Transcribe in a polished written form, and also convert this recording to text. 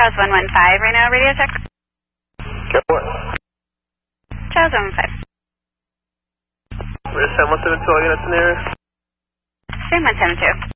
Charles 115, right now, radio check. Get what? Charles 115. We're 7172, all units in the area. Same 172.